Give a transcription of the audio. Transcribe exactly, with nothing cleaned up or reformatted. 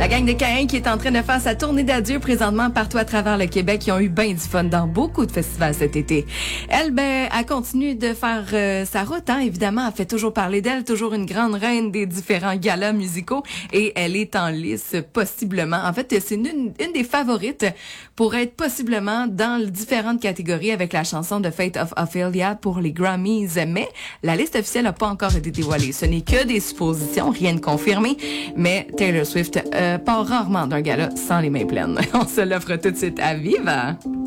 La gang de Caïn qui est en train de faire sa tournée d'adieu présentement partout à travers le Québec. Ils ont eu bien du fun dans beaucoup de festivals cet été. Elle, ben, elle continue de faire euh, sa route, hein. Évidemment, elle fait toujours parler d'elle, toujours une grande reine des différents galas musicaux. Et elle est en lice, possiblement. En fait, c'est une, une des favorites pour être possiblement dans les différentes catégories avec la chanson de Fate of Ophelia pour les Grammys. Mais la liste officielle n'a pas encore été dévoilée. Ce n'est que des suppositions, rien de confirmé. Mais Taylor Swift euh, part rarement d'un gala sans les mains pleines. On se l'offre tout de suite à Viva.